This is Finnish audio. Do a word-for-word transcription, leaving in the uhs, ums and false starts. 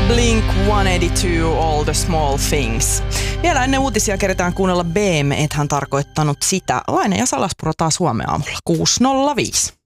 Blink sata kahdeksankymmentäkaksi, All the Small Things. Vielä ennen uutisia keretään kuunnella B M, et hän tarkoittanut sitä. Laine ja Salaspuro taas huomenna aamulla kuusi nolla viisi.